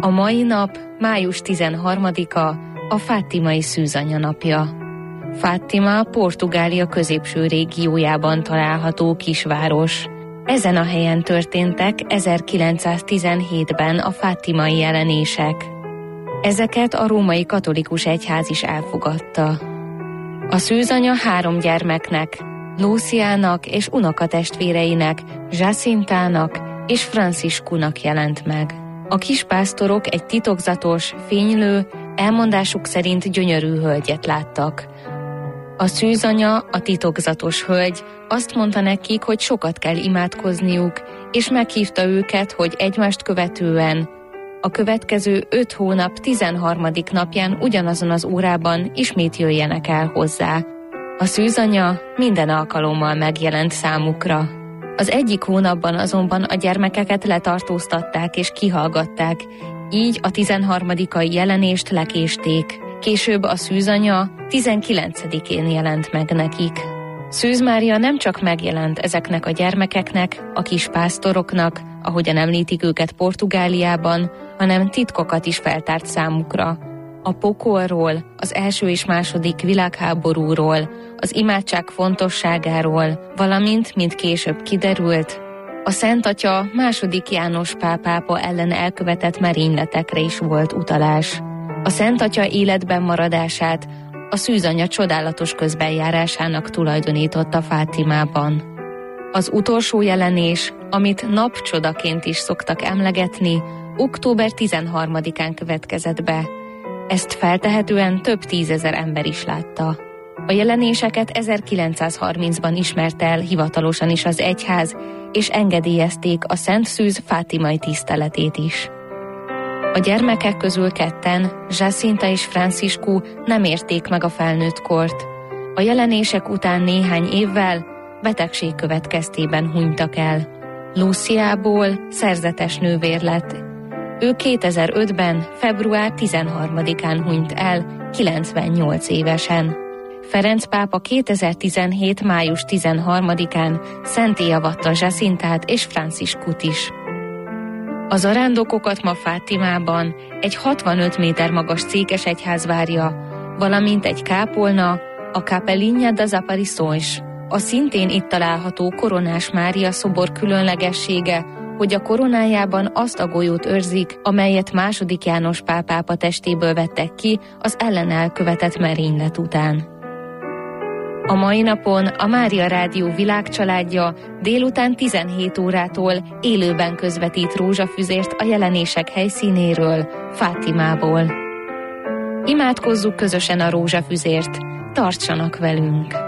A mai nap, május 13-a, a Fátimai szűzanya napja. Fátima Portugália középső régiójában található kisváros. Ezen a helyen történtek 1917-ben a fátimai jelenések. Ezeket a római katolikus egyház is elfogadta. A szűzanya 3 gyermeknek, Luciának és unokatestvéreinek, Jacintának és Franciscunak jelent meg. A kispásztorok egy titokzatos, fénylő, elmondásuk szerint gyönyörű hölgyet láttak. A szűzanya, a titokzatos hölgy azt mondta nekik, hogy sokat kell imádkozniuk, és meghívta őket, hogy egymást követően a következő 5 hónap 13. napján ugyanazon az órában ismét jöjjenek el hozzá. A szűzanya minden alkalommal megjelent számukra. Az egyik hónapban azonban a gyermekeket letartóztatták és kihallgatták, így a 13. jelenést lekésték. Később a szűzanya 19-én jelent meg nekik. Szűz Mária nem csak megjelent ezeknek a gyermekeknek, a kis pásztoroknak, ahogyan említik őket Portugáliában, hanem titkokat is feltárt számukra. A pokolról, az első és második világháborúról, az imádság fontosságáról, valamint, mint később kiderült, a Szent Atya II. János Pál pápa ellen elkövetett merényletekre is volt utalás. A Szent Atya életben maradását a szűzanya csodálatos közbenjárásának tulajdonította Fátimában. Az utolsó jelenés, amit napcsodaként is szoktak emlegetni, október 13-án következett be. Ezt feltehetően több 10 000 ember is látta. A jelenéseket 1930-ban ismert el hivatalosan is az egyház, és engedélyezték a Szent Szűz fátimai tiszteletét is. A gyermekek közül 2, Jacinta és Franciscu nem érték meg a felnőtt kort. A jelenések után néhány évvel betegség következtében hunytak el. Luciából szerzetes nővér lett. Ő 2005-ben, február 13-án hunyt el, 98 évesen. Ferenc pápa 2017. május 13-án szenté avatta Jacintát és Franciscut is. A zarándokokat ma Fátimában egy 65 méter magas székesegyház várja, valamint egy kápolna, a Capellinha das Aparições. A szintén itt található Koronás Mária szobor különlegessége, hogy a koronájában azt a golyót őrzik, amelyet II. János Pál pápa testéből vettek ki az ellen elkövetett merénylet után. A mai napon a Mária Rádió világcsaládja délután 17 órától élőben közvetít rózsafüzért a jelenések helyszínéről, Fátimából. Imádkozzuk közösen a rózsafüzért, tartsanak velünk!